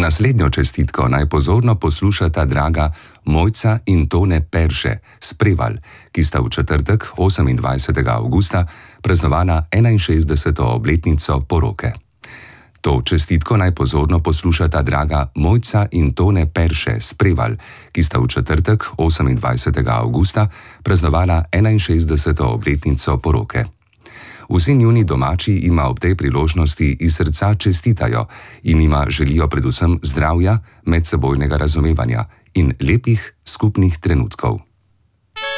Naslednjo čestitko naj pozorno poslušata draga Mojca in Tone Perše s Prevalj, ki sta v četrtek, 28. avgusta, praznovala 61. obletnico poroke. To čestitko naj pozorno poslušata draga Mojca in Tone Perše s Prevalj, ki sta v četrtek, 28. avgusta, praznovala 61. obletnico poroke. Vsi njuni domači ima ob tej priložnosti iz srca čestitajo in jima želijo predvsem zdravja, medsebojnega razumevanja in lepih skupnih trenutkov.